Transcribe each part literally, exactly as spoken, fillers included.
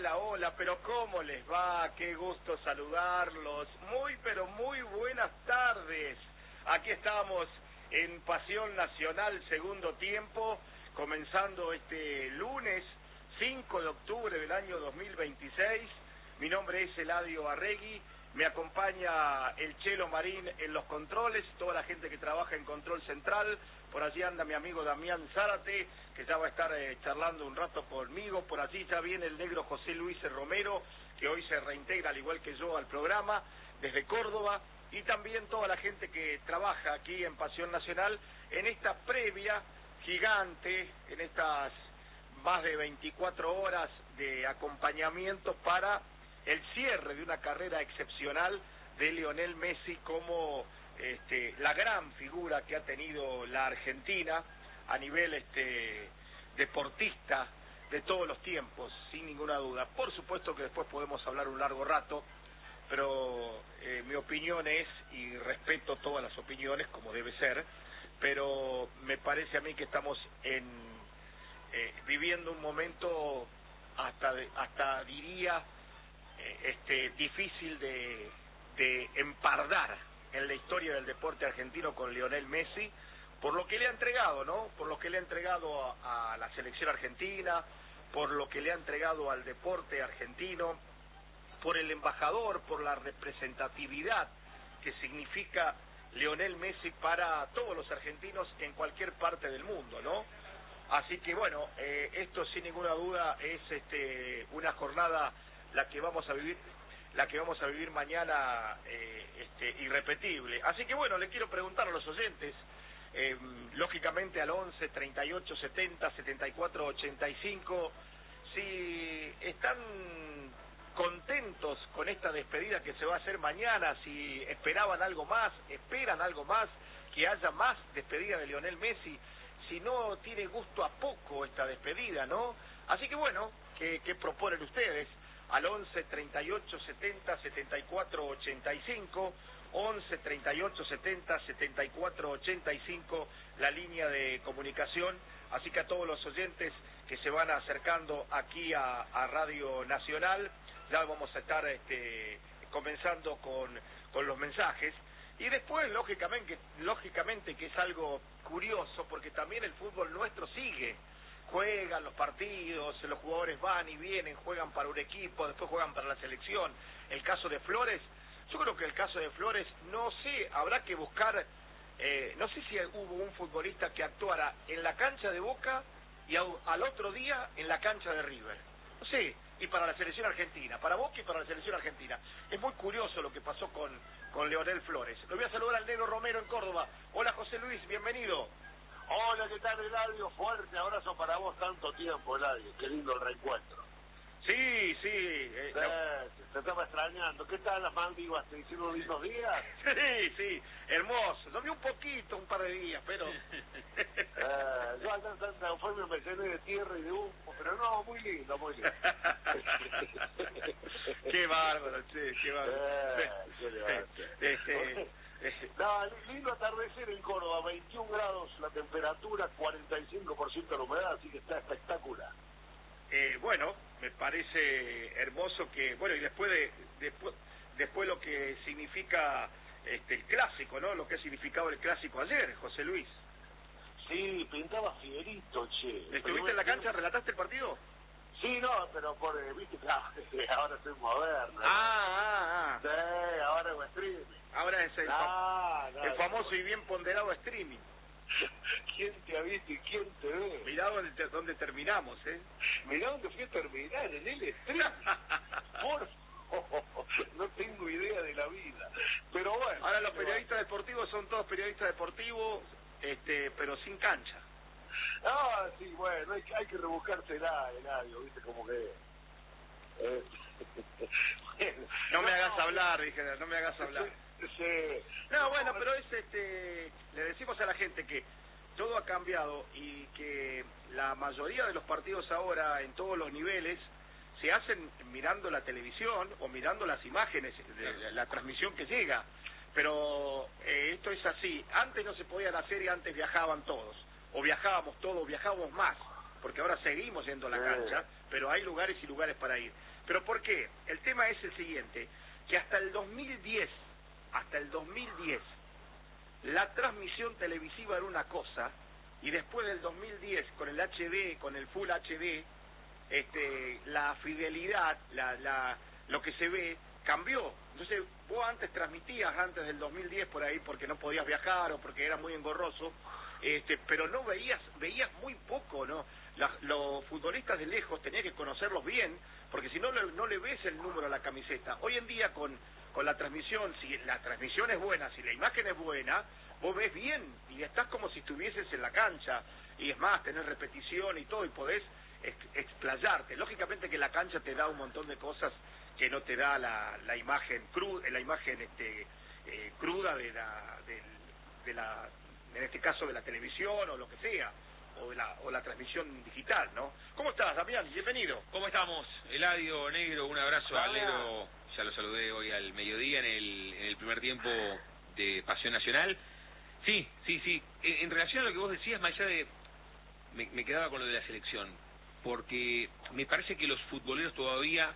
Hola, hola, pero ¿cómo les va? Qué gusto saludarlos. Muy, pero muy buenas tardes. Aquí estamos en Pasión Nacional, segundo tiempo, comenzando este lunes cinco de octubre del año dos mil veintiséis. Mi nombre es Eladio Arregui, me acompaña el Chelo Marín en los controles, toda la gente que trabaja en Control Central. Por allí anda mi amigo Damián Zárate, que ya va a estar eh, charlando un rato conmigo. Por allí ya viene el negro José Luis Romero, que hoy se reintegra al igual que yo al programa desde Córdoba, y también toda la gente que trabaja aquí en Pasión Nacional en esta previa gigante, en estas más de veinticuatro horas de acompañamiento para el cierre de una carrera excepcional de Lionel Messi como este, la gran figura que ha tenido la Argentina a nivel este, deportista de todos los tiempos, sin ninguna duda. Por supuesto que después podemos hablar un largo rato, pero eh, mi opinión es, y respeto todas las opiniones como debe ser, pero me parece a mí que estamos en eh, viviendo un momento hasta, de, hasta diría, Este, difícil de, de empardar en la historia del deporte argentino con Lionel Messi, por lo que le ha entregado, ¿no? Por lo que le ha entregado a, a la selección argentina, por lo que le ha entregado al deporte argentino, por el embajador, por la representatividad que significa Lionel Messi para todos los argentinos en cualquier parte del mundo, ¿no? Así que bueno, eh, esto sin ninguna duda es este, una jornada la que vamos a vivir, la que vamos a vivir mañana eh, este, irrepetible. Así que bueno, le quiero preguntar a los oyentes, eh, lógicamente al once, treinta y ocho, setenta, setenta y cuatro, ochenta y cinco, si están contentos con esta despedida que se va a hacer mañana, si esperaban algo más, esperan algo más, que haya más despedida de Lionel Messi, si no tiene gusto a poco esta despedida, ¿no? Así que bueno, ¿qué, qué proponen ustedes? Al once, treinta y ocho, setenta, setenta y cuatro, ochenta y cinco, once, treinta y ocho, setenta, setenta y cuatro, ochenta y cinco, la línea de comunicación. Así que a todos los oyentes que se van acercando aquí a, a Radio Nacional, ya vamos a estar este, comenzando con, con los mensajes. Y después, lógicamente, lógicamente que es algo curioso, porque también el fútbol nuestro sigue. Juegan los partidos, los jugadores van y vienen, juegan para un equipo, después juegan para la selección. El caso de Flores, yo creo que el caso de Flores, no sé, habrá que buscar, eh, no sé si hubo un futbolista que actuara en la cancha de Boca y al, al otro día en la cancha de River. No sé, y para la selección argentina, para Boca y para la selección argentina. Es muy curioso lo que pasó con, con Leonel Flores. Lo voy a saludar al negro Romero en Córdoba. Hola José Luis, bienvenido. Hola, ¿qué tal, Eladio? Fuerte abrazo para vos, tanto tiempo, Eladio. Qué lindo el reencuentro. Sí, sí. Eh, sí no... Te estaba extrañando. ¿Qué tal las Maldivas? ¿Te hicieron lindos días? Sí, sí, hermoso. Dormí un poquito, un par de días, pero... eh, yo acá en Santa Eufemia me llené de tierra y de humo, pero no, muy lindo, muy lindo. Qué bárbaro, che, qué bárbaro. Eh, qué levante. Este... No, lindo atardecer en Córdoba, veintiún grados la temperatura, cuarenta y cinco por ciento la humedad, así que está espectacular. Eh, bueno, me parece hermoso que, bueno, y después de después, después lo que significa este, el clásico, ¿no? Lo que ha significado el clásico ayer, José Luis. Sí, pintaba Fierito, che. ¿Estuviste en la cancha? ¿Relataste el partido? Sí, no, pero por, viste, claro, ahora soy moderno. Ah, ah, ah. Sí, ahora es streaming. Ahora es el, no, fam no, el famoso no. y bien ponderado streaming. ¿Quién te ha visto y quién te ve? Mirá dónde, dónde terminamos, ¿eh? Mirá dónde fui a terminar, en el streaming. Por favor, no tengo idea de la vida. Pero bueno. Ahora los periodistas deportivos son todos periodistas deportivos, este, pero sin cancha. Ah, sí, bueno, hay que, hay que rebuscársela, Eladio, viste, como que... Eh, bueno, no me hagas hablar, dije, no me hagas hablar. Sí. No, bueno, pero es este, le decimos a la gente que todo ha cambiado y que la mayoría de los partidos ahora en todos los niveles se hacen mirando la televisión o mirando las imágenes de, de la transmisión que llega. Pero eh, esto es así. Antes no se podían hacer y antes viajaban todos. O viajábamos todos, viajábamos más. porque ahora seguimos yendo a la cancha, pero hay lugares y lugares para ir. ¿Pero por qué? El tema es el siguiente, que hasta el dos mil diez, hasta el dos mil diez, la transmisión televisiva era una cosa, y después del dos mil diez, con el H D, con el Full H D, este, la fidelidad, la, la, lo que se ve, cambió. Entonces, vos antes transmitías, antes del dos mil diez por ahí, porque no podías viajar o porque era muy engorroso, este, pero no veías, veías muy poco, ¿no? La, los futbolistas de lejos tenías que conocerlos bien, porque si no, no le ves el número a la camiseta. Hoy en día, con, con la transmisión, si la transmisión es buena, si la imagen es buena, vos ves bien y estás como si estuvieses en la cancha, y es más, tenés repetición y todo, y podés explayarte. Lógicamente que la cancha te da un montón de cosas que no te da la, la imagen cruda, la imagen este, eh, cruda de la, de, de la, en este caso de la televisión o lo que sea, o la, o la transmisión digital, ¿no? ¿Cómo estás, Damián? Bienvenido. ¿Cómo estamos? Eladio, Negro, un abrazo al Negro, ya lo saludé hoy al mediodía en el, en el primer tiempo de Pasión Nacional. Sí, sí, sí, en, en relación a lo que vos decías, más allá de, me, me quedaba con lo de la selección, porque me parece que los futboleros todavía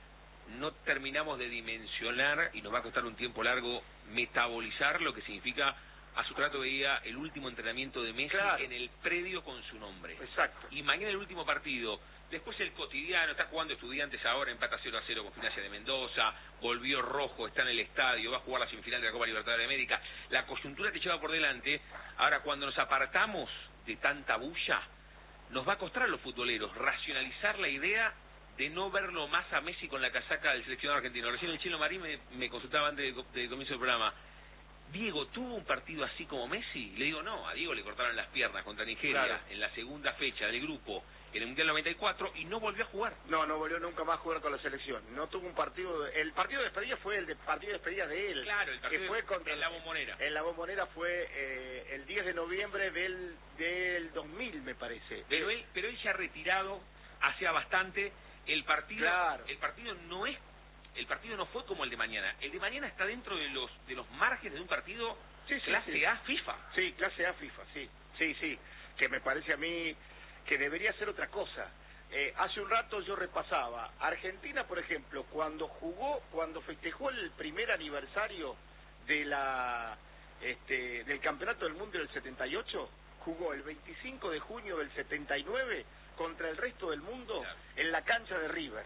no terminamos de dimensionar, y nos va a costar un tiempo largo, metabolizar lo que significa. A su trato veía el último entrenamiento de Messi, claro, en el predio con su nombre. Exacto. Y mañana el último partido. Después el cotidiano, está jugando Estudiantes ahora, empata cero a cero con Gimnasia de Mendoza, volvió rojo, está en el estadio, va a jugar la semifinal de la Copa Libertadores de América. La coyuntura te lleva por delante. Ahora, cuando nos apartamos de tanta bulla, nos va a costar a los futboleros racionalizar la idea de no verlo más a Messi con la casaca del seleccionado argentino. Recién el Chelo Marín me, me consultaba antes del de comienzo del programa. Diego, ¿tuvo un partido así como Messi? Le digo, no, a Diego le cortaron las piernas contra Nigeria, claro, en la segunda fecha del grupo, en el Mundial noventa y cuatro, y no volvió a jugar. No, no volvió nunca más a jugar con la selección. No tuvo un partido... De, el partido de despedida fue el de, partido de despedida de él. Claro, el partido que fue contra, en la Bombonera. En la Bombonera fue eh, el diez de noviembre del, del dos mil, me parece. Pero él, pero él ya retirado, hacía bastante. El partido, claro, el partido no es... El partido no fue como el de mañana. El de mañana está dentro de los de los márgenes de un partido, sí, sí, clase sí. A FIFA. Sí, clase A FIFA, sí. Sí, sí. Que me parece a mí que debería ser otra cosa. Eh, hace un rato yo repasaba. Argentina, por ejemplo, cuando jugó, cuando festejó el primer aniversario de la este, del Campeonato del Mundo del setenta y ocho, jugó el veinticinco de junio del setenta y nueve contra el resto del mundo, claro, en la cancha de River.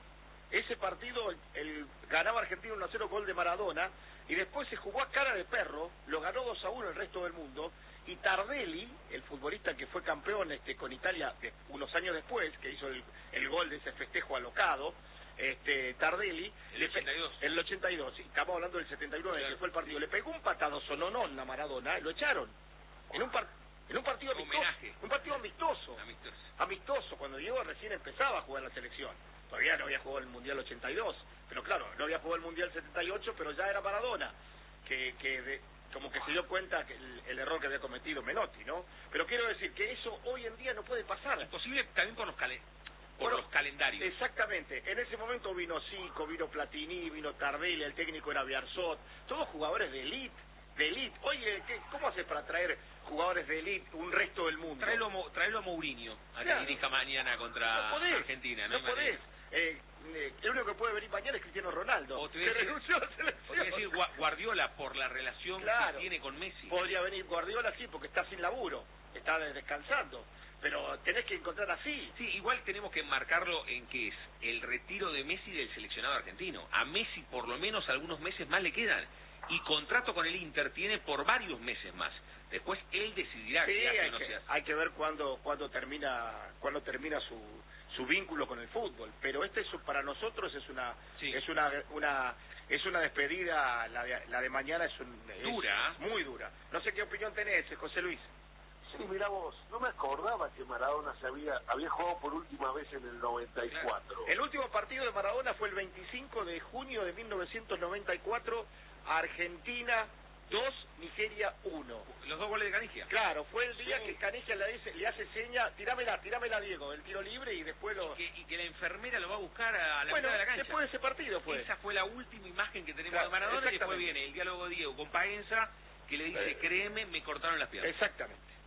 Ese partido el, el, ganaba Argentina uno a cero, gol de Maradona, y después se jugó a cara de perro, lo ganó dos a uno el resto del mundo, y Tardelli, el futbolista que fue campeón este, con Italia de, unos años después, que hizo el, el gol de ese festejo alocado, este, Tardelli, el ochenta y dos, en el ochenta y dos, y estamos hablando del setenta y nueve, claro, que fue el partido, le pegó un patado sononón a Maradona, lo echaron, en un partido. En un partido amistoso, homenaje, un partido amistoso, amistoso, amistoso, cuando Diego recién empezaba a jugar la selección. Todavía no había jugado el Mundial ochenta y dos, pero claro, no había jugado el Mundial setenta y ocho, pero ya era Maradona, que, que de, como que se dio cuenta que el, el error que había cometido Menotti, ¿no? Pero quiero decir que eso hoy en día no puede pasar. Imposible también por los cale por bueno, los calendarios. Exactamente. En ese momento vino Zico, vino Platini, vino Tardelli, el técnico era Biarzot, todos jugadores de elite. De elite. Oye, ¿qué, ¿cómo haces para traer jugadores de elite un resto del mundo? Traelo, traelo a Mourinho, a claro, que dirija mañana contra no podés, Argentina. No, no podés. Eh, eh, el único que puede venir mañana es Cristiano Ronaldo. O te voy a decir, renunció a la selección. Decir Guardiola por la relación, claro, que tiene con Messi. Podría venir Guardiola, sí, porque está sin laburo, está descansando. Pero tenés que encontrar así. Sí, igual tenemos que enmarcarlo en que es el retiro de Messi del seleccionado argentino. A Messi por lo menos algunos meses más le quedan. Y contrato con el Inter tiene por varios meses más. Después él decidirá sí, qué hace hay o no que, se hace. Hay que ver cuándo cuándo termina cuándo termina su su vínculo con el fútbol. Pero este es, para nosotros es una sí. es una una es una despedida, la de, la de mañana es, un, dura, es muy dura. No sé qué opinión tenés, José Luis. Sí, mira vos, no me acordaba que Maradona se había había jugado por última vez en el noventa y cuatro. Claro. El último partido de Maradona fue el veinticinco de junio de mil novecientos noventa y cuatro. Argentina dos, Nigeria uno. Los dos goles de Canigia. Claro, fue el día sí. que Canigia le, dice, le hace seña, tirámela, tirámela Diego, el tiro libre y después lo... Y que, y que la enfermera lo va a buscar a la bueno, mitad de la cancha. Después de ese partido fue. Esa fue la última imagen que tenemos claro, de Maradona, y después viene el diálogo de Diego con Paenza, que le dice, eh. créeme, me cortaron las piernas. Exactamente.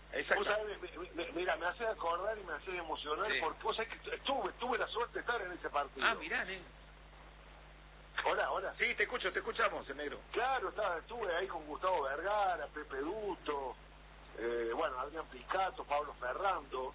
Exacto. Vos sabés, me, me, mira, me hace acordar y me hace emocionar, Sí. porque vos sabés que estuve, tuve la suerte de estar en ese partido. Ah, mirá, ¿eh? Hola, hola. Sí, te escucho, te escuchamos, el negro. Claro, estaba, estuve ahí con Gustavo Vergara, Pepe Duto, eh, bueno, Adrián Picato, Pablo Ferrando.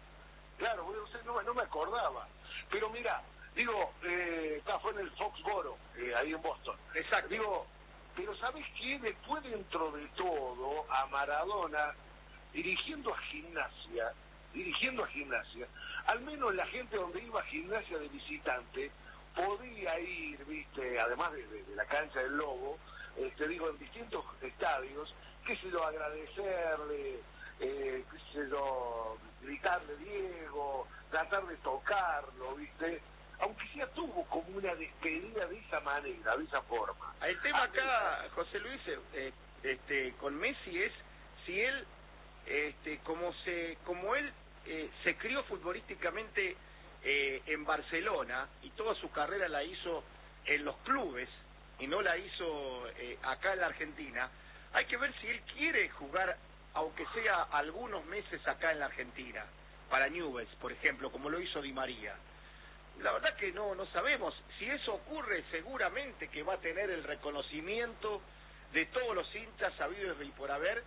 Claro, no, sé, no, no me acordaba. Pero mira, digo, eh, está, fue en el Foxboro, eh, ahí en Boston. Exacto. Digo, pero ¿sabes qué? Después, dentro de todo, a Maradona, dirigiendo a Gimnasia, dirigiendo a Gimnasia, al menos la gente donde iba a Gimnasia de visitante, podía ir, viste, además de, de, de la cancha del Lobo, este, digo, en distintos estadios, qué sé yo, agradecerle, eh, qué sé yo, gritarle Diego, tratar de tocarlo, viste, aunque sea tuvo como una despedida de esa manera, de esa forma. El tema acá, José Luis, eh, este, con Messi es si él, este, como se, como él eh, se crió futbolísticamente eh, en Barcelona y toda su carrera la hizo en los clubes y no la hizo eh, acá en la Argentina, hay que ver si él quiere jugar, aunque sea algunos meses acá en la Argentina, para Newell's, por ejemplo, como lo hizo Di María. La verdad que no no sabemos. Si eso ocurre, seguramente que va a tener el reconocimiento de todos los hinchas sabidos y por haber,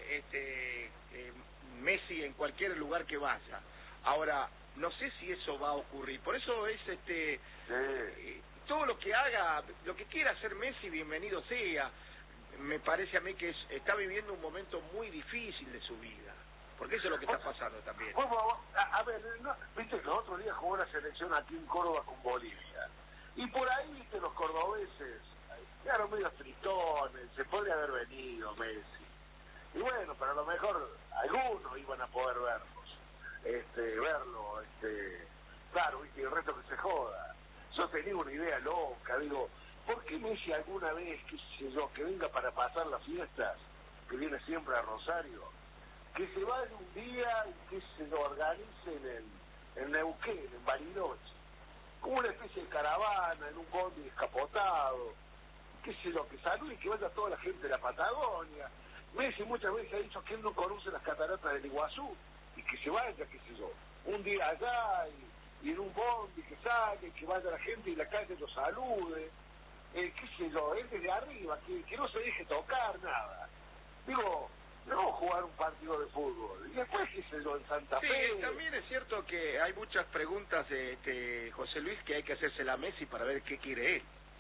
este, eh, Messi en cualquier lugar que vaya. Ahora, no sé si eso va a ocurrir. Por eso es este eh, todo lo que haga, lo que quiera hacer Messi, bienvenido sea. Me parece a mí que es, está viviendo un momento muy difícil de su vida. Porque eso es lo que está pasando también. Bueno, a, a ver, no, viste que los otros días jugó la selección aquí en Córdoba con Bolivia. Y por ahí, viste, los cordobeses quedaron medio tritones, se podría haber venido Messi. Y bueno, pero a lo mejor algunos iban a poder verlos, este, verlo, este, claro, viste, y el resto que se joda. Yo tenía una idea loca, digo, ¿por qué Messi alguna vez, qué sé yo, que venga para pasar las fiestas, que viene siempre a Rosario, que se vaya un día y que se lo organicen en, en Neuquén, en Bariloche, como una especie de caravana, en un bondi descapotado, qué sé yo, que salude y que vaya toda la gente de la Patagonia? Messi muchas veces ha dicho que él no conoce las cataratas del Iguazú, y que se vaya, qué sé yo, un día allá, y, y en un bondi que sale, que vaya la gente y la calle lo salude, eh, qué sé yo, él desde arriba, que, que no se deje tocar nada. Digo, no jugar un partido de fútbol. Y después, qué sé yo, en Santa Sí, Fe. también es cierto que hay muchas preguntas, este, José Luis, que hay que hacérsela a Messi para ver qué quiere él.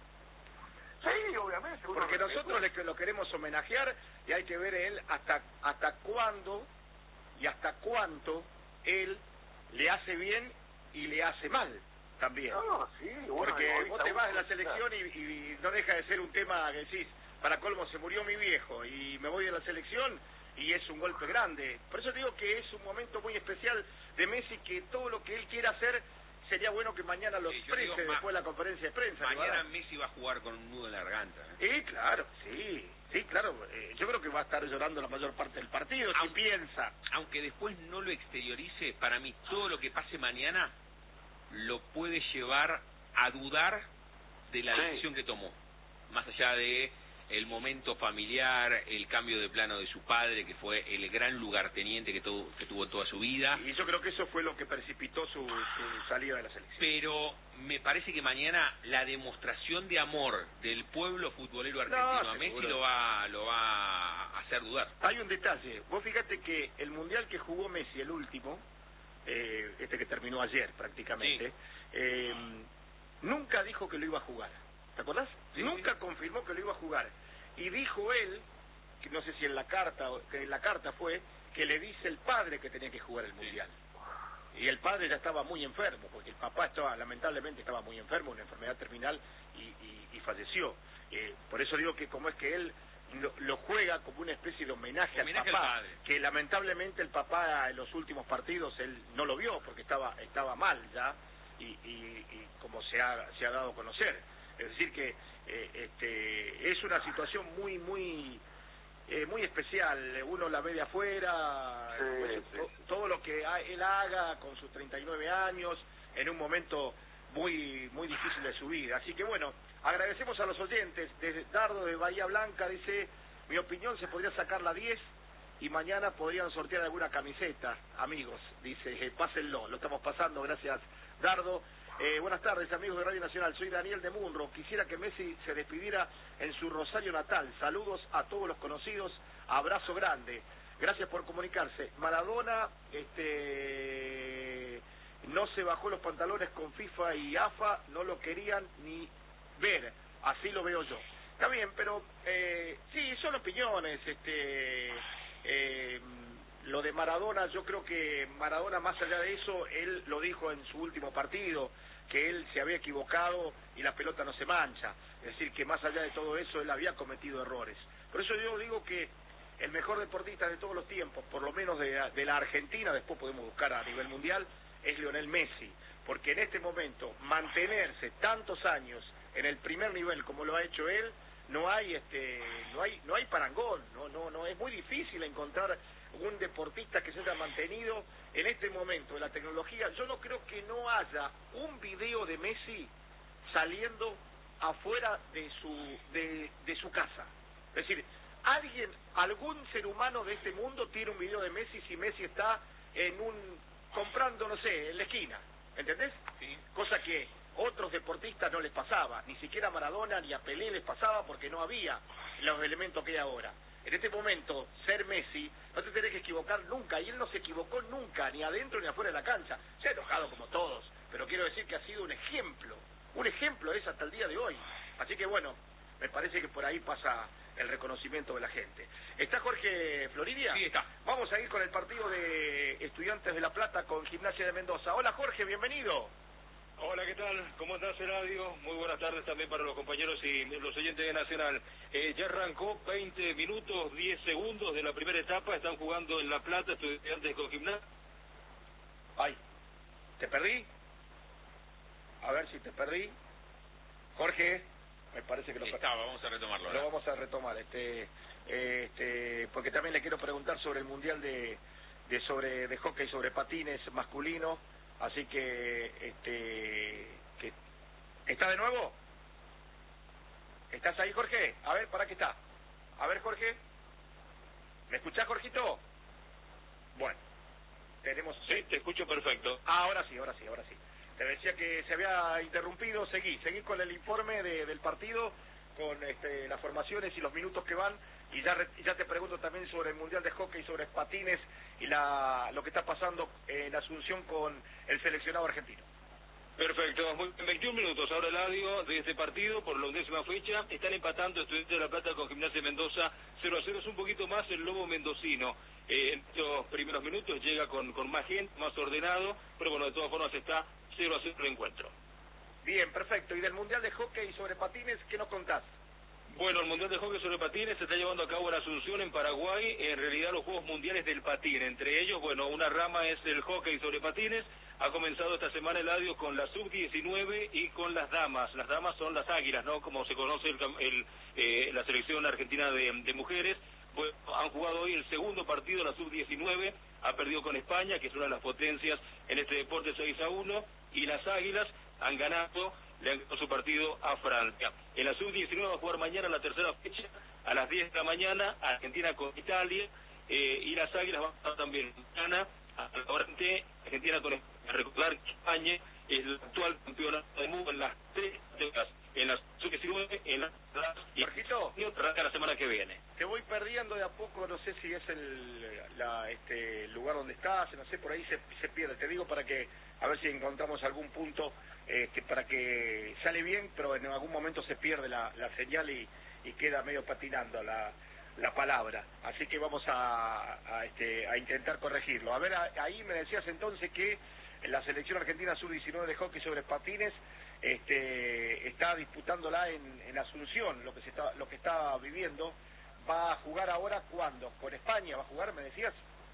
Sí, obviamente. uno Porque no- nosotros le, lo queremos homenajear y hay que ver él hasta hasta cuándo y hasta cuánto él le hace bien y le hace mal también. No, sí, bueno, Porque ahorita vos te uno- vas de la selección y, y no deja de ser un tema que decís, para colmo se murió mi viejo y me voy de la selección y es un golpe grande. Por eso digo que es un momento muy especial de Messi, que todo lo que él quiera hacer sería bueno que mañana lo Sí, yo exprese digo, ma- después de la conferencia de prensa. que va a Mañana dar. Messi va a jugar con un nudo en la garganta. ¿eh? Sí, claro, sí, sí, claro. Eh, yo creo que va a estar llorando la mayor parte del partido, si Aunque- piensa. Aunque después no lo exteriorice, para mí todo lo que pase mañana lo puede llevar a dudar de la Sí. decisión que tomó. Más allá de el momento familiar, el cambio de plano de su padre, que fue el gran lugarteniente que, tuvo, que tuvo toda su vida. Y yo creo que eso fue lo que precipitó su, su salida de la selección. Pero me parece que mañana la demostración de amor del pueblo futbolero No, argentino a Messi seguro. lo va, lo va a hacer dudar. Hay un detalle. Vos fíjate que el mundial que jugó Messi, el último, eh, este que terminó ayer prácticamente, Sí. eh, nunca dijo que lo iba a jugar. ¿Te acordás? Sí, Nunca sí. confirmó que lo iba a jugar. Y dijo él, que no sé si en la carta, o- que en la carta fue, que le dice el padre que tenía que jugar el mundial. Y el padre ya estaba muy enfermo, porque el papá estaba, lamentablemente estaba muy enfermo, una enfermedad terminal, y, y, y falleció. Eh, por eso digo que como es que él lo, lo juega como una especie de homenaje, Homenaje al al papá, padre. que lamentablemente el papá en los últimos partidos él no lo vio, porque estaba estaba mal ya, y, y, y como se ha, se ha dado a conocer. Es decir que eh, este, es una situación muy, muy... Eh, muy especial, uno la ve de afuera, Sí, pues, sí, to- sí. todo lo que ha- él haga con sus treinta y nueve años, en un momento muy muy difícil de su vida. Así que bueno, agradecemos a los oyentes. Desde Dardo de Bahía Blanca dice, mi opinión se podría sacar la diez y mañana podrían sortear alguna camiseta, amigos, dice, eh, pásenlo, lo estamos pasando, gracias Dardo. Eh, buenas tardes, amigos de Radio Nacional, soy Daniel de Munro, quisiera que Messi se despidiera en su Rosario natal, saludos a todos los conocidos, abrazo grande, gracias por comunicarse. Maradona, este... no se bajó los pantalones con FIFA y A F A, no lo querían ni ver, así lo veo yo. Está bien, pero eh, sí, son opiniones. Este, eh, lo de Maradona, yo creo que Maradona, más allá de eso, él lo dijo en su último partido, que él se había equivocado y la pelota no se mancha. Es decir, que más allá de todo eso, él había cometido errores. Por eso yo digo que el mejor deportista de todos los tiempos, por lo menos de, de la Argentina, después podemos buscar a nivel mundial, es Lionel Messi, porque en este momento mantenerse tantos años en el primer nivel como lo ha hecho él, no hay este no hay no hay parangón, no no no es muy difícil encontrar un deportista que se haya mantenido en este momento de la tecnología. Yo no creo que no haya un video de Messi saliendo afuera de su de, de su casa. Es decir, alguien, algún ser humano de este mundo tiene un video de Messi si Messi está en un comprando, no sé, en la esquina, ¿entendés? Sí. Cosa que otros deportistas no les pasaba, ni siquiera a Maradona ni a Pelé les pasaba porque no había los elementos que hay ahora. En este momento, ser Messi, no te tenés que equivocar nunca, y él no se equivocó nunca, ni adentro ni afuera de la cancha. Se ha enojado como todos, pero quiero decir que ha sido un ejemplo, un ejemplo es hasta el día de hoy. Así que bueno, me parece que por ahí pasa el reconocimiento de la gente. ¿Está Jorge Floridia? Sí, está. Vamos a ir con el partido de Estudiantes de La Plata con Gimnasia de Mendoza. Hola Jorge, bienvenido. Hola, ¿qué tal? ¿Cómo estás, Eladio? Muy buenas tardes también para los compañeros y los oyentes de Nacional. Eh, ya arrancó veinte minutos, diez segundos de la primera etapa. Están jugando en La Plata Estudiantes con Gimnasia. Ay, ¿te perdí? A ver si te perdí. Jorge, me parece que lo estaba, vamos a retomarlo. Lo vamos a retomar, este, este, porque también le quiero preguntar sobre el mundial de, de sobre de hockey sobre patines masculino. Así que, este, que, ¿está de nuevo? ¿Estás ahí, Jorge? A ver, ¿para qué está? A ver, Jorge. ¿Me escuchás, Jorgito? Bueno, tenemos... Sí, te escucho perfecto. Ah, ahora sí, ahora sí, ahora sí. Te decía que se había interrumpido, seguí, seguí con el informe de, del partido, con este, las formaciones y los minutos que van, y ya re, ya te pregunto también sobre el Mundial de Hockey, sobre patines y la lo que está pasando en Asunción con el seleccionado argentino. Perfecto, muy, veintiún minutos ahora, Eladio, de este partido por la undécima fecha. Están empatando Estudiantes de La Plata con Gimnasia de Mendoza, cero a cero, es un poquito más el lobo mendocino. Eh, en estos primeros minutos llega con, con más gente, más ordenado, pero bueno, de todas formas está cero a cero el encuentro. Bien, perfecto. ¿Y del Mundial de Hockey sobre patines, qué nos contás? Bueno, el Mundial de Hockey sobre patines se está llevando a cabo en Asunción, en Paraguay, en realidad los Juegos Mundiales del Patín. Entre ellos, bueno, una rama es el hockey sobre patines. Ha comenzado esta semana el Eladio con la sub diecinueve y con las damas. Las damas son las águilas, ¿no? Como se conoce el, el, eh, la selección argentina de, de mujeres. Bueno, han jugado hoy el segundo partido, la sub diecinueve, ha perdido con España, que es una de las potencias en este deporte, seis a uno, y las águilas han ganado, le han ganado su partido a Francia. En la sub diecinueve va a jugar mañana la tercera fecha, a las diez de la mañana, Argentina con Italia, eh, y las águilas van a estar también mañana, a la hora de Argentina con España. Recordar que España es el actual campeonato del mundo en las tres categorías, en la sub diecinueve, en la y Jorgito, arranca la semana que viene. Te voy perdiendo de a poco, no sé si es el la, este, lugar donde estás, no sé, por ahí se, se pierde. Te digo para que, a ver si encontramos algún punto eh, que para que sale bien, pero en algún momento se pierde la, la señal y, y queda medio patinando la, la palabra. Así que vamos a, a, este, a intentar corregirlo. A ver, a, ahí me decías entonces que la selección argentina sub diecinueve de hockey sobre patines este, está disputándola en, en Asunción, lo que se está, lo que está viviendo. ¿Va a jugar ahora cuándo? ¿Con España va a jugar, me decías?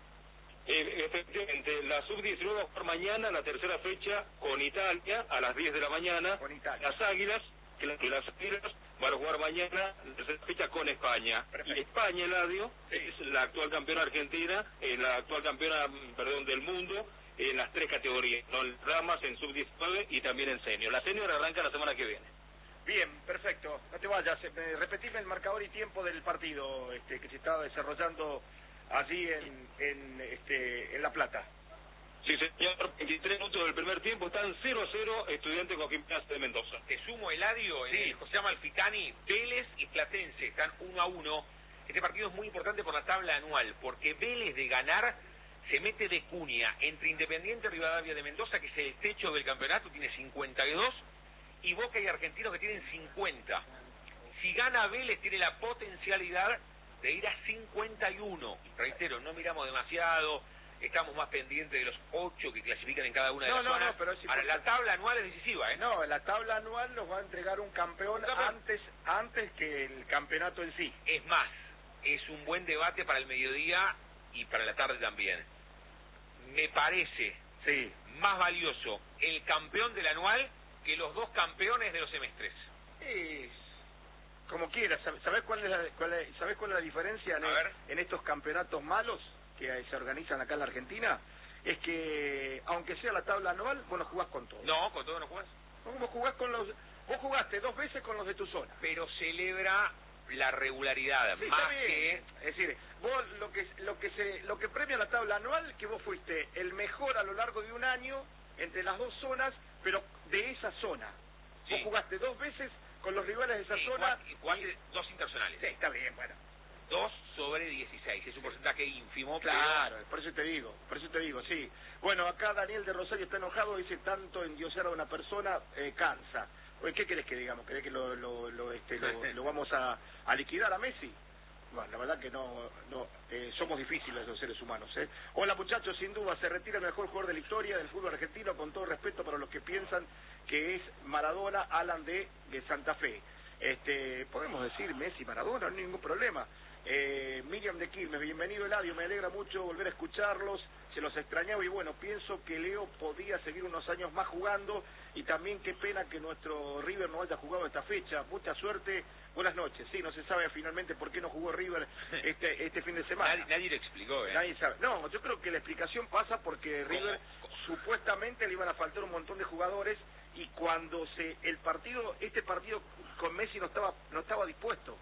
Eh, efectivamente, la sub diecinueve va a jugar mañana, la tercera fecha, con Italia, a las diez de la mañana. Con Italia. Las Águilas, que las, que las Águilas van a jugar mañana, la tercera fecha, con España. Perfecto. Y España, Eladio, sí, es la actual campeona argentina, eh, la actual campeona, perdón, del mundo, en las tres categorías, ¿no? En ramas, en sub diecinueve y también en senior. La senior arranca la semana que viene. Bien, perfecto. No te vayas. Eh, repetime el marcador y tiempo del partido este, que se está desarrollando allí en, en, este, en La Plata. Sí, señor, veintitrés minutos del primer tiempo, están cero a cero Estudiantes con Gimnasia de Mendoza. Te sumo, Eladio, en Sí. el José Amalfitani, Vélez y Platense, están uno a uno. Este partido es muy importante por la tabla anual, porque Vélez de ganar se mete de cuña entre Independiente y Rivadavia de Mendoza, que es el techo del campeonato, tiene cincuenta y dos, y Boca y Argentinos que tienen cincuenta. Si gana Vélez tiene la potencialidad de ir a cincuenta y uno. Reitero, no miramos demasiado, estamos más pendientes de los ocho que clasifican en cada una de No, las no, zonas. no, pero es Ahora, la tabla anual es decisiva, ¿eh? No, la tabla anual nos va a entregar un campeón Un campeón. antes antes que el campeonato en sí. Es más, es un buen debate para el mediodía y para la tarde también. Me parece Sí. más valioso el campeón del anual que los dos campeones de los semestres. Es como quieras. ¿Sab- ¿Sabés cuál es la, cuál es, ¿sabés cuál es la diferencia en, A ver. en estos campeonatos malos que eh, se organizan acá en la Argentina? Es que, aunque sea la tabla anual, vos no jugás con todo. No, con todo no juegas. Vos jugás con los... Vos jugaste dos veces con los de tu zona. Pero celebra la regularidad, Sí, está más bien. que... Es decir, vos lo que lo que se lo que premia la tabla anual, que vos fuiste el mejor a lo largo de un año entre las dos zonas, pero de esa zona. Sí. Vos jugaste dos veces con los rivales de esa Sí, zona. igual- igual dos internacionales. Sí, está bien, bueno. Dos sobre dieciséis, es un porcentaje ínfimo. Claro, por eso te digo, por eso te digo, sí. Bueno, acá Daniel de Rosario está enojado, dice tanto endiosar a una persona eh, cansa. Oye, ¿qué querés que digamos? ¿Querés que lo, lo, lo, este, lo, lo vamos a, a liquidar a Messi? Bueno, la verdad que no, no eh, somos difíciles los seres humanos, ¿eh? Hola muchachos, sin duda se retira el mejor jugador de la historia del fútbol argentino, con todo respeto para los que piensan que es Maradona, Alan de, de Santa Fe. Este, podemos decir Messi, Maradona, no hay ningún problema. Eh, Miriam de Quilmes, bienvenido Eladio, me alegra mucho volver a escucharlos, se los extrañaba y bueno, pienso que Leo podía seguir unos años más jugando y también qué pena que nuestro River no haya jugado esta fecha, mucha suerte, buenas noches. Sí, no se sabe finalmente por qué no jugó River este este fin de semana. Nadie, nadie lo explicó, ¿eh? Nadie sabe. No, yo creo que la explicación pasa porque River supuestamente le iban a faltar un montón de jugadores y cuando se el partido, este partido con Messi no estaba no estaba dispuesto.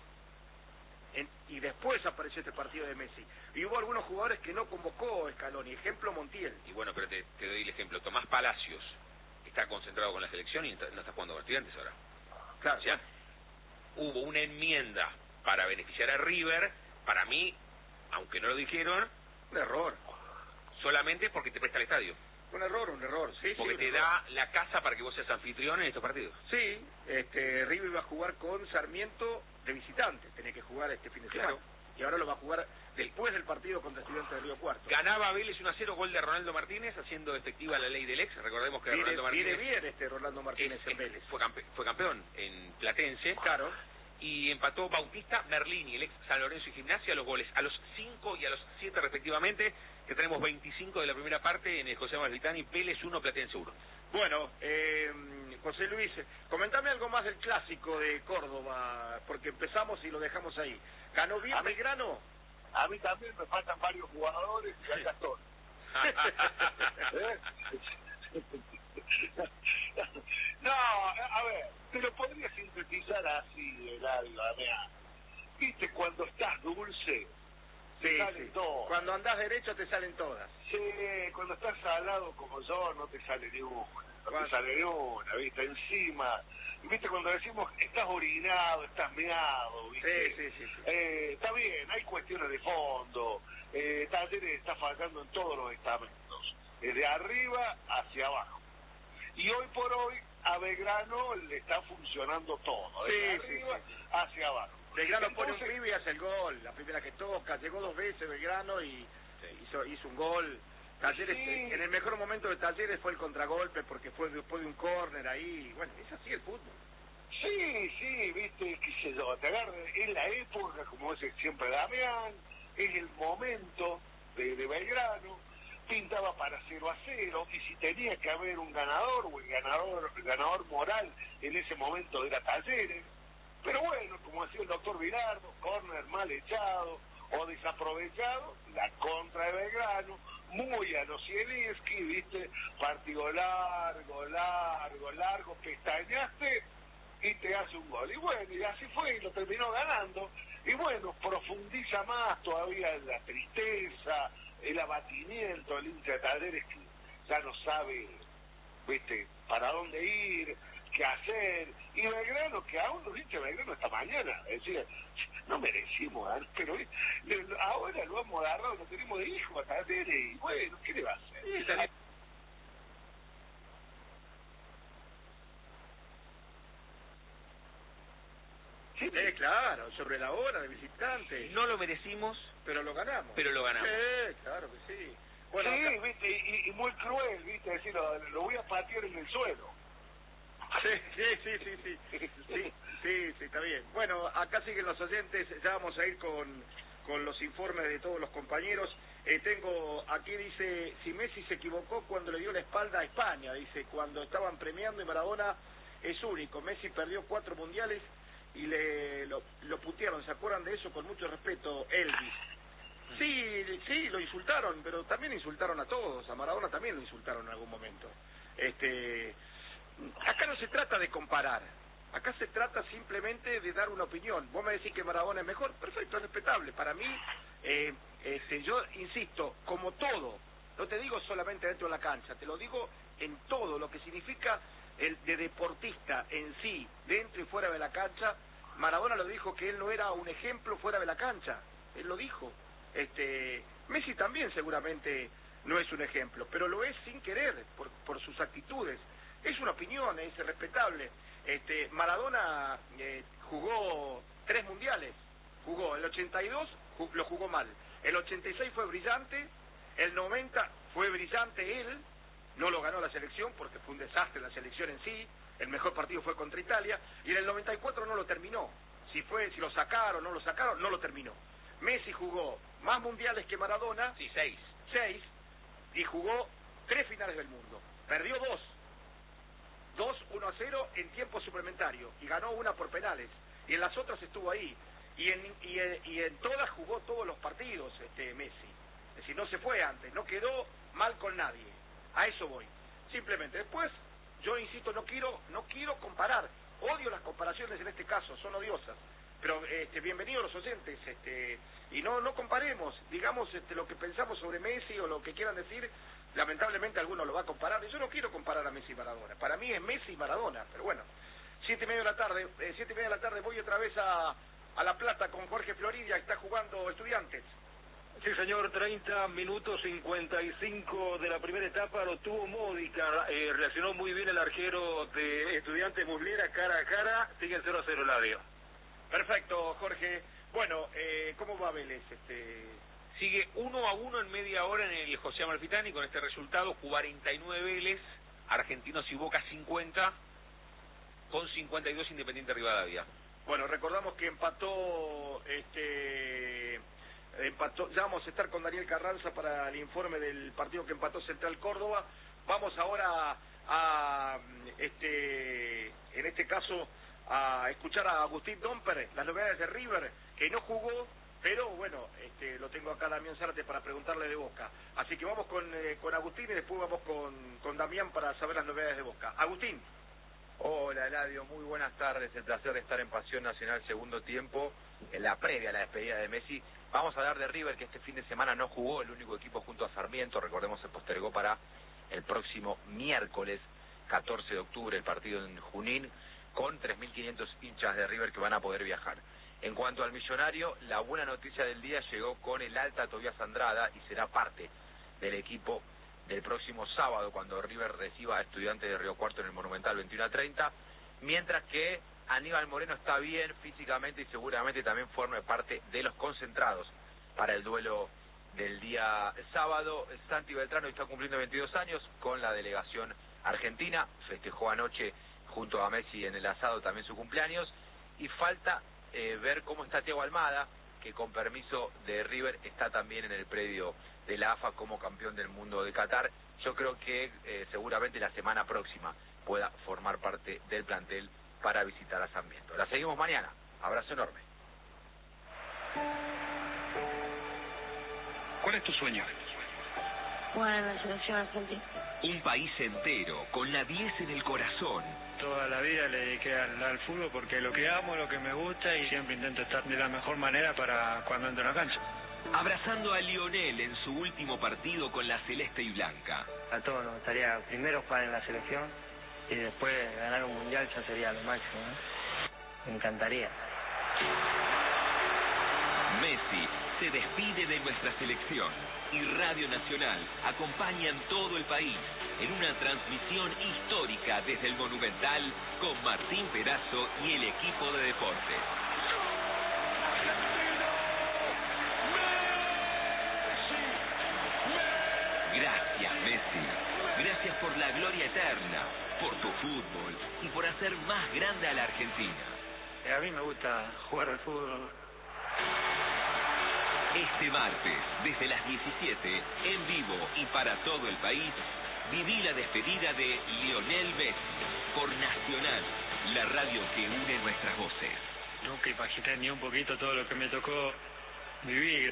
En, y después apareció este partido de Messi. Y hubo algunos jugadores que no convocó Scaloni, ejemplo Montiel. Y bueno, pero te, te doy el ejemplo. Tomás Palacios está concentrado con la selección y no está jugando con Estudiantes ahora. Claro, O sea, hubo una enmienda para beneficiar a River, para mí, aunque no lo dijeron, un error. solamente porque te presta el estadio. Un error, un error, sí, Porque sí, te un da error. la casa para que vos seas anfitrión en estos partidos. Sí, este, River iba a jugar con Sarmiento de visitante, tenía que jugar este fin de semana. Claro. Y ahora lo va a jugar después del partido contra Estudiantes de Río Cuarto. Ganaba Vélez uno a cero, gol de Ronaldo Martínez, haciendo efectiva la ley del ex. Recordemos que Viene, Ronaldo Martínez viene bien este Rolando Martínez es- en es- Vélez. fue, campe- fue campeón en Platense. Claro. Y empató Bautista Merlini, el ex San Lorenzo y Gimnasia, los goles a los cinco y a los siete respectivamente, que tenemos veinticinco de la primera parte en el José Amalfitani, Vélez uno, Platense uno. Bueno, eh, José Luis, comentame algo más del clásico de Córdoba, porque empezamos y lo dejamos ahí. ¿Ganó bien A mí- Belgrano? A mí también me faltan varios jugadores y acá estoy. ¿Eh? No, a ver, te lo podría sintetizar así, Eladio, Damián. Viste, cuando estás dulce, te Sí, salen sí. todas. Cuando andás derecho te salen todas. Sí, cuando estás salado como yo, no te sale ni una. No Bueno. te sale ni una, ¿viste? Encima. Y viste, cuando decimos estás orinado, estás meado, ¿viste? Sí, sí, sí, sí. Eh, está bien, hay cuestiones de fondo. Eh, Talleres está fallando en todos los estamentos, de arriba hacia abajo. Y hoy por hoy a Belgrano le está funcionando todo, de Sí, sí, arriba sí, sí. hacia abajo. Belgrano pone un Entonces- pibe y hace el gol, la primera que toca, llegó dos veces Belgrano y hizo, hizo un gol. Talleres, Sí. en el mejor momento de Talleres fue el contragolpe porque fue después de un córner ahí, bueno, es así el fútbol. Sí, sí, viste, qué sé yo, te agarra, es la época, como dice siempre Damián, es el momento de, de Belgrano, pintaba para cero a cero, y si tenía que haber un ganador, o el ganador, el ganador moral en ese momento era Talleres, pero bueno, como decía el doctor Virardo, córner mal echado o desaprovechado, la contra de Belgrano, muy a los Zielinski, viste, partido largo, largo, largo, pestañaste, y te hace un gol. Y bueno, y así fue, y lo terminó ganando. Y bueno, profundiza más todavía en la tristeza, el abatimiento, el hincha de Talleres que ya no sabe, viste, para dónde ir, qué hacer. Y Belgrano, que aún los hinchas de Belgrano esta mañana, decía, no merecimos, pero ahora lo hemos agarrado, lo tenemos de hijo a Talleres, y bueno, ¿qué le va a hacer? Sí, está Sí, eh, claro, sobre la hora de visitante. No lo merecimos, pero lo ganamos. Pero lo ganamos. Sí, claro que sí. Bueno, sí, acá... viste, y, y muy cruel, viste, decir, lo, lo voy a patear en el suelo. Sí, sí, sí, sí, sí, sí, sí, sí, está bien. Bueno, acá siguen los oyentes, ya vamos a ir con, con los informes de todos los compañeros. Eh, tengo, aquí dice, si Messi se equivocó cuando le dio la espalda a España, dice, cuando estaban premiando y Maradona es único. Messi perdió cuatro mundiales y le lo, lo putearon, ¿se acuerdan de eso? Con mucho respeto, Elvis. Sí, sí, lo insultaron, pero también insultaron a todos, a Maradona también lo insultaron en algún momento. Este, acá no se trata de comparar, acá se trata simplemente de dar una opinión. Vos me decís que Maradona es mejor, perfecto, es respetable. Para mí, eh, este, yo insisto, como todo, no te digo solamente dentro de la cancha, te lo digo en todo, lo que significa el de deportista en sí, dentro y fuera de la cancha. Maradona lo dijo que él no era un ejemplo fuera de la cancha, él lo dijo. Este, Messi también seguramente no es un ejemplo, pero lo es sin querer, por, por sus actitudes. Es una opinión, es respetable. Este, Maradona eh, jugó tres mundiales, jugó el ochenta y dos, jug, lo jugó mal, el ochenta y seis fue brillante, el noventa fue brillante él, no lo ganó la selección porque fue un desastre la selección en sí, el mejor partido fue contra Italia, y en el noventa y cuatro no lo terminó. Si fue, si lo sacaron, no lo sacaron, no lo terminó. Messi jugó más mundiales que Maradona, sí, seis, seis, y jugó tres finales del mundo. Perdió dos, dos, uno a cero en tiempo suplementario, y ganó una por penales, y en las otras estuvo ahí, y en, y en, y en todas jugó todos los partidos, este Messi. Es decir, no se fue antes, no quedó mal con nadie. A eso voy. Simplemente, después, yo insisto, no quiero, no quiero comparar. Odio las comparaciones en este caso, son odiosas. Pero este, bienvenidos los oyentes, este, y no no comparemos, digamos este, lo que pensamos sobre Messi o lo que quieran decir. Lamentablemente alguno lo va a comparar, y yo no quiero comparar a Messi y Maradona. Para mí es Messi y Maradona, pero bueno. Siete y media de la tarde, eh, siete y media de la tarde voy otra vez a, a La Plata con Jorge Floridia, que está jugando Estudiantes. Sí, señor, treinta minutos cincuenta y cinco de la primera etapa, lo tuvo Módica, eh, reaccionó muy bien el arquero de Estudiantes Muslera, cara a cara, sigue el cero a cero Eladio. Perfecto, Jorge. Bueno, eh, ¿cómo va Vélez? Este... Sigue uno a uno en media hora en el José Amalfitani con este resultado, cuarenta y nueve Vélez, Argentinos y Boca cincuenta, con cincuenta y dos Independiente Rivadavia. Bueno, recordamos que empató, este, empató, ya vamos a estar con Daniel Carranza para el informe del partido que empató Central Córdoba. Vamos ahora a, este, en este caso, a escuchar a Agustín Domper, las novedades de River, que no jugó, pero bueno, este, lo tengo acá Damián Zárate para preguntarle de Boca. Así que vamos con, eh, con Agustín y después vamos con, con Damián para saber las novedades de Boca. Agustín. Hola Eladio, muy buenas tardes, el placer de estar en Pasión Nacional segundo tiempo, en la previa a la despedida de Messi. Vamos a hablar de River, que este fin de semana no jugó, el único equipo junto a Sarmiento, recordemos se postergó para el próximo miércoles catorce de octubre, el partido en Junín, con tres mil quinientos hinchas de River que van a poder viajar. En cuanto al millonario, la buena noticia del día llegó con el alta Tobías Andrada y será parte del equipo del próximo sábado cuando River reciba a Estudiantes de Río Cuarto en el Monumental veintiuno a treinta, mientras que Aníbal Moreno está bien físicamente y seguramente también forme parte de los concentrados para el duelo del día sábado. Santi Beltrano está cumpliendo veintidós años con la delegación argentina, festejó anoche junto a Messi en el asado también su cumpleaños, y falta eh, ver cómo está Thiago Almada, que con permiso de River está también en el predio de la A F A como campeón del mundo de Qatar. Yo creo que eh, seguramente la semana próxima pueda formar parte del plantel para visitar a Sarmiento. La seguimos mañana. Abrazo enorme. ¿Cuál es tu sueño? jugar en la selección argentina. Un país entero, con la diez en el corazón. Toda la vida le dediqué al, al fútbol porque lo que amo, lo que me gusta y siempre intento estar de la mejor manera para cuando entro a la cancha. Abrazando a Lionel en su último partido con la celeste y blanca. A todos nos gustaría primero jugar en la selección y después ganar un mundial ya sería lo máximo, ¿no? Me encantaría. Messi se despide de nuestra selección y Radio Nacional acompaña en todo el país en una transmisión histórica desde el Monumental con Martín Perazo y el equipo de deportes. Gracias, Messi. Gracias por la gloria eterna, por tu fútbol y por hacer más grande a la Argentina. A mí me gusta jugar al fútbol. Este martes, desde las diecisiete, en vivo y para todo el país, viví la despedida de Lionel Messi por Nacional, la radio que une nuestras voces. Nunca imaginé ni un poquito todo lo que me tocó vivir.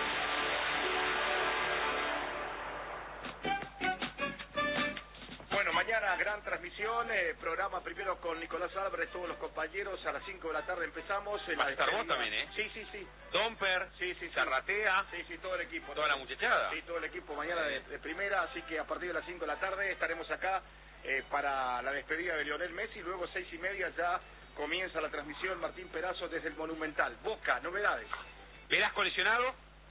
Bueno, mañana gran transmisión, eh, programa primero con Nicolás Álvarez, todos los compañeros, a las cinco de la tarde empezamos. Va a estar vos también, ¿eh? Sí, sí, sí. Domper, sí, sí, sí. Zarratea, sí, sí, todo el equipo. toda la muchachada. Sí, todo el equipo mañana de, de primera, así que a partir de las cinco de la tarde estaremos acá eh, para la despedida de Lionel Messi, luego seis y media ya comienza la transmisión Martín Perazo desde el Monumental. Boca, novedades. Velasco lesionado,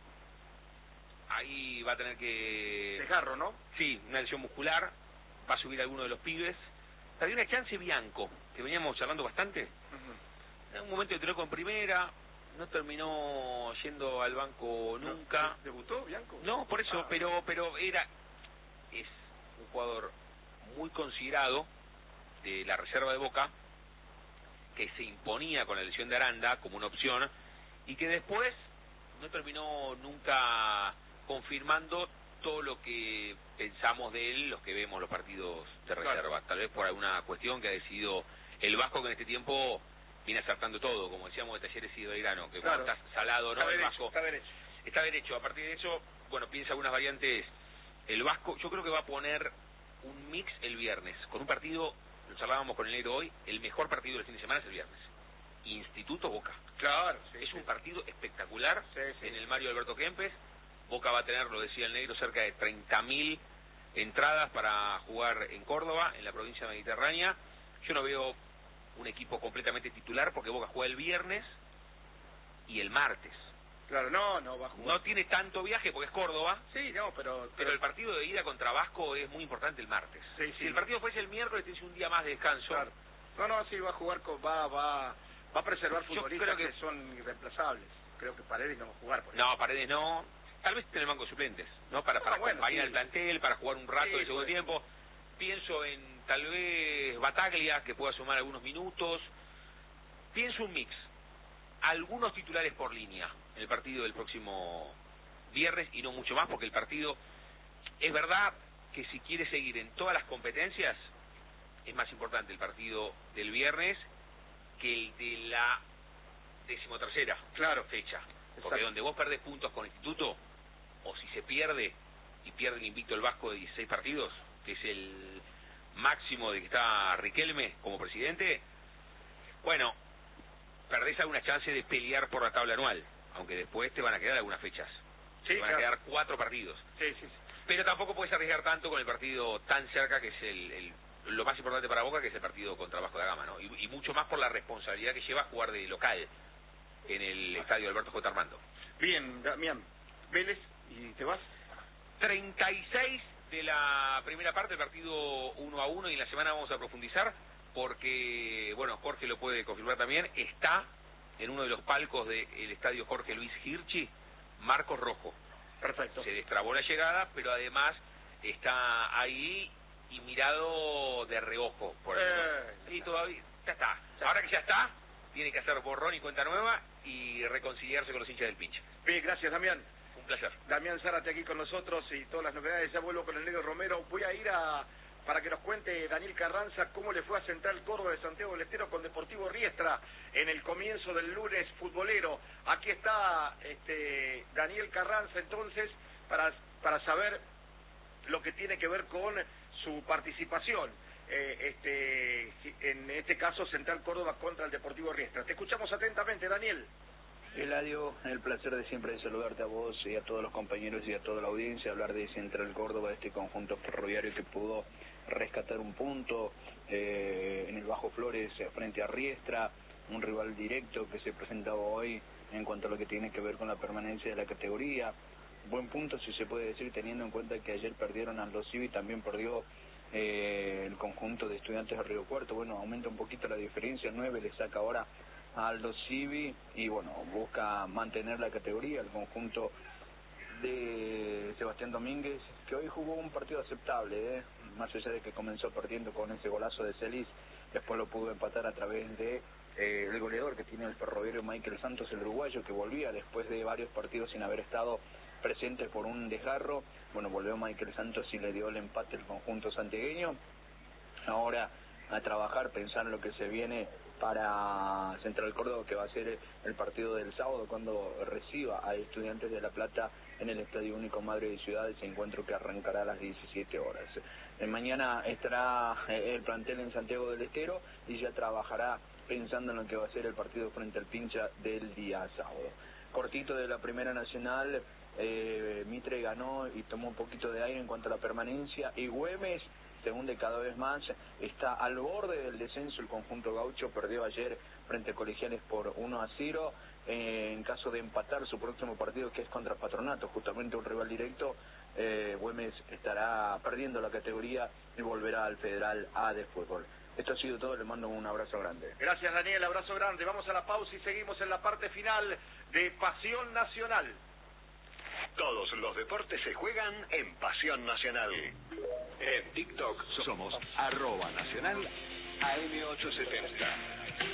ahí va a tener que... Desgarro, ¿no? Sí, una lesión muscular, va a subir alguno de los pibes. Había una chance Bianco, que veníamos charlando bastante. Uh-huh. En un momento entró con primera, no terminó yendo al banco nunca. ¿Debutó Bianco? No, por eso, ah. pero pero era es un jugador muy considerado de la reserva de Boca, que se imponía con la lesión de Aranda como una opción, y que después no terminó nunca confirmando todo lo que pensamos de él, los que vemos los partidos de reserva. Claro. Tal vez por alguna cuestión que ha decidido el Vasco, que en este tiempo viene acertando todo, como decíamos de Talleres y de Belgrano, que claro. cuando estás salado, ¿no? Está el derecho, Vasco está derecho. Está derecho. A partir de eso, bueno, piensa algunas variantes. El Vasco, yo creo que va a poner un mix el viernes, con un partido, lo charlábamos con el negro hoy, el mejor partido del fin de semana es el viernes. Instituto Boca. Claro, sí, es sí. un partido espectacular, sí, sí. En el Mario Alberto Kempes. Boca va a tener, lo decía el negro, cerca de treinta mil entradas para jugar en Córdoba, en la provincia mediterránea. Yo no veo un equipo completamente titular porque Boca juega el viernes y el martes. Claro, no, no va a jugar. No tiene tanto viaje porque es Córdoba. Sí, no, pero... Pero, pero el partido de ida contra Vasco es muy importante el martes. Sí, sí. Si el partido fuese el miércoles, tienes un día más de descanso. Claro. No, no, sí, va a jugar, con, va, va, va a preservar futbolistas que... que son irreemplazables. Creo que Paredes no va a jugar. Por no, Paredes no. Tal vez en el banco de suplentes, ¿no? Para, para ah, bueno, acompañar sí. al plantel, para jugar un rato sí, de segundo pues. tiempo. Pienso en tal vez Bataglia, que pueda sumar algunos minutos. Pienso un mix. Algunos titulares por línea en el partido del próximo viernes y no mucho más, porque el partido, es verdad que si quiere seguir en todas las competencias, es más importante el partido del viernes que el de la decimotercera claro. fecha. Porque Exacto. donde vos perdés puntos con Instituto, o si se pierde, y pierde el invicto el Vasco de dieciséis partidos, que es el máximo de que está Riquelme como presidente, bueno, perdés alguna chance de pelear por la tabla anual, aunque después te van a quedar algunas fechas. Sí, te van claro. a quedar cuatro partidos. Sí, sí, sí. Pero tampoco puedes arriesgar tanto con el partido tan cerca, que es el, el lo más importante para Boca, que es el partido contra Vasco da Gama, ¿no? Y, y mucho más por la responsabilidad que lleva jugar de local en el estadio Alberto J. Armando. Bien, Damián. Vélez, ¿y te vas? treinta y seis de la primera parte, el partido uno a uno, y en la semana vamos a profundizar, porque, bueno, Jorge lo puede confirmar también, está en uno de los palcos del estadio Jorge Luis Hirschi, Marcos Rojo. Perfecto. Se destrabó la llegada, pero además está ahí y mirado de reojo. Por eh, y todavía, ya está. Ahora que ya está, tiene que hacer borrón y cuenta nueva y reconciliarse con los hinchas del pinche. Bien, gracias, Damián. Un placer. Damián Zárate aquí con nosotros y todas las novedades. Ya vuelvo con el negro Romero. Voy a ir a para que nos cuente Daniel Carranza cómo le fue a Central Córdoba de Santiago del Estero con Deportivo Riestra en el comienzo del lunes futbolero. Aquí está este Daniel Carranza entonces para para saber lo que tiene que ver con su participación. Eh, este, en este caso Central Córdoba contra el Deportivo Riestra. Te escuchamos atentamente, Daniel. Eladio, el placer de siempre de saludarte a vos y a todos los compañeros y a toda la audiencia, hablar de Central Córdoba, de este conjunto ferroviario que pudo rescatar un punto eh, en el Bajo Flores frente a Riestra, un rival directo que se presentaba hoy en cuanto a lo que tiene que ver con la permanencia de la categoría. Buen punto, si se puede decir, teniendo en cuenta que ayer perdieron a los Civi, también perdió eh, el conjunto de Estudiantes de Río Cuarto. Bueno, aumenta un poquito la diferencia, nueve le saca ahora a Aldo Civi y bueno, busca mantener la categoría, el conjunto de Sebastián Domínguez, que hoy jugó un partido aceptable, ¿eh? Más allá de que comenzó perdiendo con ese golazo de Celis, después lo pudo empatar a través de eh, el goleador que tiene el ferroviario Michael Santos, el uruguayo, que volvía después de varios partidos sin haber estado presente por un desgarro. Bueno, volvió Michael Santos y le dio el empate al conjunto santiagueño. Ahora a trabajar, pensar en lo que se viene para Central Córdoba, que va a ser el partido del sábado cuando reciba a Estudiantes de La Plata en el Estadio Único Madre de Ciudad, ese encuentro que arrancará a las diecisiete horas. Eh, mañana estará eh, el plantel en Santiago del Estero y ya trabajará pensando en lo que va a ser el partido frente al Pincha del día sábado. Cortito de la Primera Nacional, eh, Mitre ganó y tomó un poquito de aire en cuanto a la permanencia, y Güemes se hunde cada vez más, está al borde del descenso. El conjunto gaucho perdió ayer frente a Colegiales por uno a cero, eh, en caso de empatar su próximo partido, que es contra Patronato, justamente un rival directo, eh, Güemes estará perdiendo la categoría y volverá al Federal A de fútbol. Esto ha sido todo, le mando un abrazo grande. Gracias, Daniel, abrazo grande. Vamos a la pausa y seguimos en la parte final de Pasión Nacional. Todos los deportes se juegan en Pasión Nacional. En TikTok somos arroba nacional A M ochocientos setenta.